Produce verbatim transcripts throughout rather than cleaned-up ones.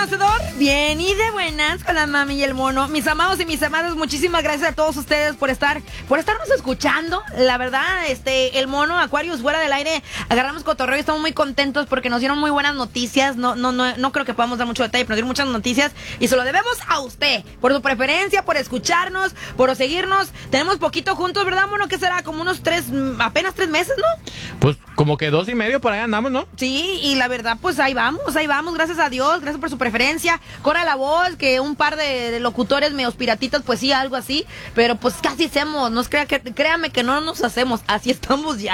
conocedor? Bien y de buenas con la mami y el mono. Mis amados y mis amadas, muchísimas gracias a todos ustedes por estar, por estarnos escuchando. La verdad, este, el mono, Aquarius, fuera del aire, agarramos cotorreo y estamos muy contentos porque nos dieron muy buenas noticias. No, no, no, no creo que podamos dar mucho detalle, pero nos dieron muchas noticias y se lo debemos a usted, por su preferencia, por escucharnos, por seguirnos. Tenemos poquito juntos, ¿verdad, mono? ¿Qué será? Como unos tres, apenas tres meses, ¿no? Pues como que dos y medio por ahí andamos, ¿no? Sí, y la verdad, pues ahí vamos, ahí vamos, gracias a Dios, gracias por su preferencia. Corre la voz, que un par de, de locutores medio piratitas, pues sí, algo así, pero pues casi hacemos, no crea que, créame que no nos hacemos, así estamos ya.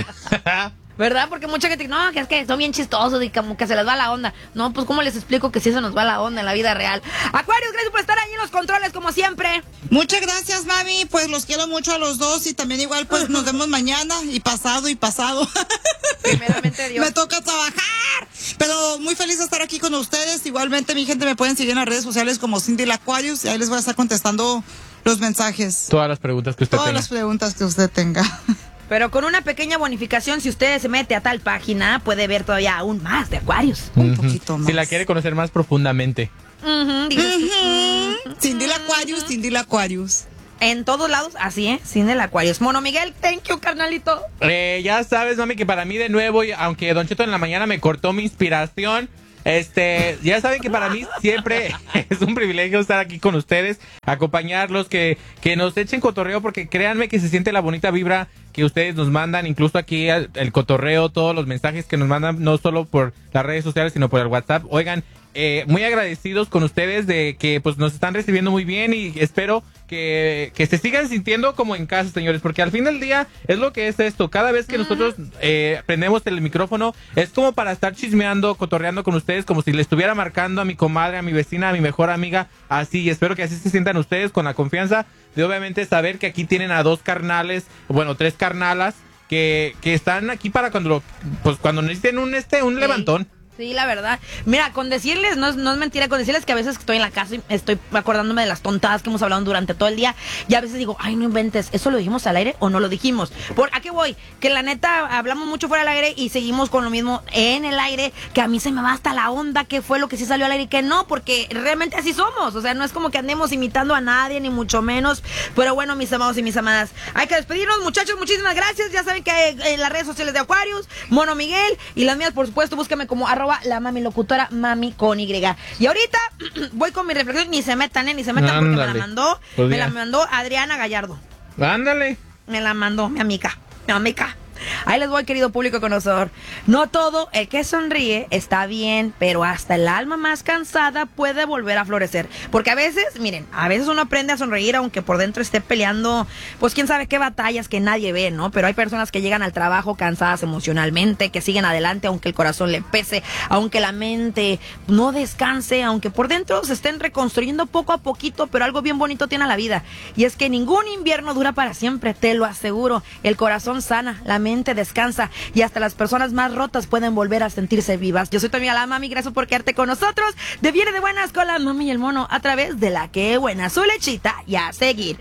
¿Verdad? Porque mucha gente, no, que es que son bien chistosos y como que se les va la onda. No, pues ¿cómo les explico que sí se nos va la onda en la vida real? Aquarius, gracias por estar ahí en los controles como siempre. Muchas gracias, mami, pues los quiero mucho a los dos y también igual pues nos vemos mañana y pasado y pasado. Primeramente Dios. Me toca trabajar, pero muy feliz de estar aquí con ustedes. Igualmente mi gente me pueden seguir en las redes sociales como Cindy la Aquarius y ahí les voy a estar contestando los mensajes. Todas las preguntas que usted Todas tenga. las preguntas que usted tenga. Pero con una pequeña bonificación, si usted se mete a tal página, puede ver todavía aún más de Aquarius. Un poquito más. Si la quiere conocer más profundamente. Uh-huh, dices, Uh-huh. Cindy la Aquarius, Cindy la Aquarius. en todos lados, así, ¿eh? Sin el Aquarius. Mono Miguel, thank you, carnalito. Eh, ya sabes, mami, que para mí de nuevo, y aunque Don Cheto en la mañana me cortó mi inspiración, este, ya saben que para mí siempre es un privilegio estar aquí con ustedes, acompañarlos, que, que nos echen cotorreo, porque créanme que se siente la bonita vibra que ustedes nos mandan, incluso aquí el, el cotorreo, todos los mensajes que nos mandan, no solo por las redes sociales, sino por el WhatsApp. Oigan, eh, muy agradecidos con ustedes de que pues nos están recibiendo muy bien y espero que, que se sigan sintiendo como en casa, señores, porque al fin del día es lo que es esto. Cada vez que nosotros eh, prendemos el micrófono es como para estar chismeando, cotorreando con ustedes, como si le estuviera marcando a mi comadre, a mi vecina, a mi mejor amiga, así. Y espero que así se sientan ustedes con la confianza de obviamente saber que aquí tienen a dos carnales, bueno, tres carnalas que, que están aquí para cuando lo, pues cuando necesiten un este un Sí. levantón. Sí, la verdad. Mira, con decirles, no es, no es mentira, con decirles que a veces estoy en la casa y estoy acordándome de las tontadas que hemos hablado durante todo el día y a veces digo, ay, no inventes, ¿eso lo dijimos al aire o no lo dijimos? ¿Por a qué voy? Que la neta, hablamos mucho fuera del aire y seguimos con lo mismo en el aire, que a mí se me va hasta la onda qué fue lo que sí salió al aire y qué no, porque realmente así somos. O sea, no es como que andemos imitando a nadie, ni mucho menos. Pero bueno, mis amados y mis amadas, hay que despedirnos, muchachos, muchísimas gracias. Ya saben que en las redes sociales de Aquarius, Mono Miguel y las mías, por supuesto, búsqueme como arroba la mami locutora, mami con Y. Y ahorita voy con mi reflexión, ni se metan, ¿eh? Ni se metan porque me la mandó, Pues me ya. la mandó Adriana Gallardo. Ándale. Me la mandó mi amiga, mi amiga. Ahí les voy, querido público conocedor. No todo el que sonríe está bien, pero hasta el alma más cansada puede volver a florecer. Porque a veces, miren, a veces uno aprende a sonreír aunque por dentro esté peleando, pues quién sabe qué batallas que nadie ve, ¿no? Pero hay personas que llegan al trabajo cansadas emocionalmente, que siguen adelante aunque el corazón le pese, aunque la mente no descanse, aunque por dentro se estén reconstruyendo poco a poquito, pero algo bien bonito tiene la vida. Y es que ningún invierno dura para siempre, te lo aseguro. El corazón sana, la mente descansa y hasta las personas más rotas pueden volver a sentirse vivas. Yo soy tu amiga la mami, gracias por quedarte con nosotros. De Viene de Buenas con la mami y el mono a través de la que buena su lechita y a seguir.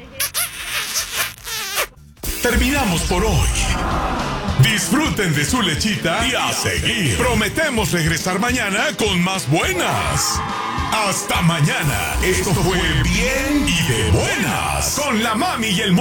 Terminamos por hoy. Disfruten de su lechita y a seguir. Prometemos regresar mañana con más buenas. Hasta mañana. Esto fue Bien y de Buenas con la mami y el mono.